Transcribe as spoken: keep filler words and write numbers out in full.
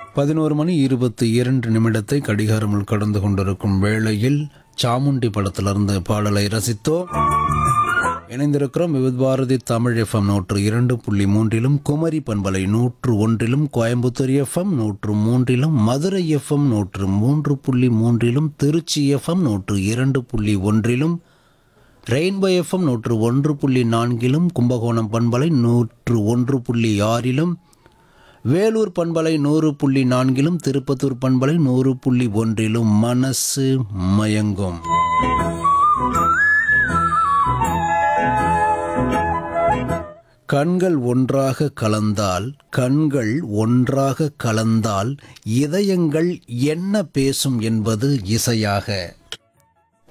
பதினோரு மணி இருபத்தி இரண்டு நிமிடத்தை கடிகாரமுள் கடந்து கொண்டிருக்கும் வேளையில் சாமுண்டி படத்திலிருந்து பாடலை ரசித்தோம். இணைந்திருக்கிறோம் விவித் பாரதி தமிழ் எஃப்எம் நூற்று இரண்டு புள்ளி மூன்றிலும், குமரி பண்பலை நூற்று ஒன்றிலும், கோயம்புத்தூர் எஃப்எம் நூற்று மூன்றிலும், மதுரை எஃப்எம் நூற்று மூன்று புள்ளி மூன்றிலும், திருச்சி எஃப்எம் நூற்று இரண்டு புள்ளி ஒன்றிலும், ரெயின்போ எஃப்எம் நூற்று ஒன்று புள்ளி நான்கிலும், கும்பகோணம் பண்பலை நூற்று ஒன்று புள்ளி ஆறிலும், வேலூர் பண்பலை நூறு புள்ளி நான்கிலும், திருப்பத்தூர் பண்பலை நூறு புள்ளி ஒன்றிலும் மனசு மயங்கும். கண்கள் ஒன்றாக கலந்தால் கண்கள் ஒன்றாக கலந்தால் இதயங்கள் என்ன பேசும் என்பது இசையாக.